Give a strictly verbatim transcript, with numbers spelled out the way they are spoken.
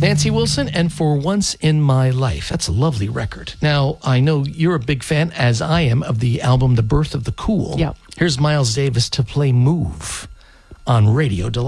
Nancy Wilson and For Once in My Life. That's a lovely record. Now, I know you're a big fan, as I am, of the album The Birth of the Cool. Yep. Here's Miles Davis to play Move on Radio Delight.